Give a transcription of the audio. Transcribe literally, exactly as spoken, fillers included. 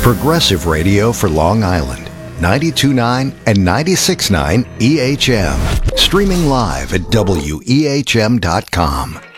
Progressive radio for Long Island. ninety-two point nine and ninety-six point nine E H M. Streaming live at W E H M dot com.